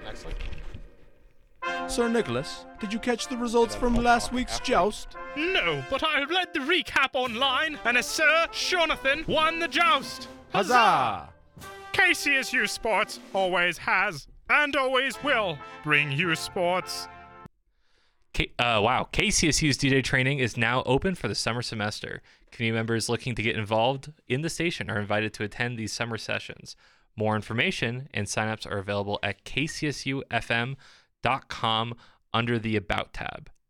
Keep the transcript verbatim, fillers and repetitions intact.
Excellent. Sir Nicholas, did you catch the results from last week's joust? No, but I read the recap online, and as Sir Jonathan won the joust. Huzzah! K C S U Sports always has and always will bring you sports. K- uh, wow, K C S U's D J training is now open for the summer semester. Community members looking to get involved in the station are invited to attend these summer sessions. More information and signups are available at k c s u f m dot com under the About tab.